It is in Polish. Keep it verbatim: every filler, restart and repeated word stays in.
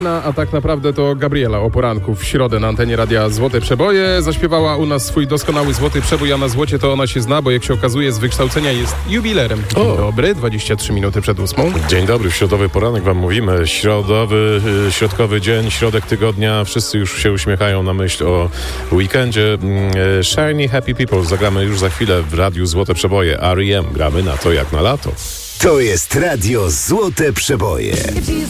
A tak naprawdę to Gabriela o poranku w środę na antenie Radia Złote Przeboje. Zaśpiewała u nas swój doskonały złoty przebój, a na złocie to ona się zna, bo jak się okazuje z wykształcenia jest jubilerem. Dzień O. dobry, dwadzieścia trzy minuty przed ósmą. Dzień dobry, w środowy poranek wam mówimy. Środowy, y, środkowy dzień, środek tygodnia. Wszyscy już się uśmiechają na myśl o weekendzie. Y, Shiny Happy People zagramy już za chwilę w Radiu Złote Przeboje. R E M gramy na to jak na lato. To jest Radio Złote Przeboje.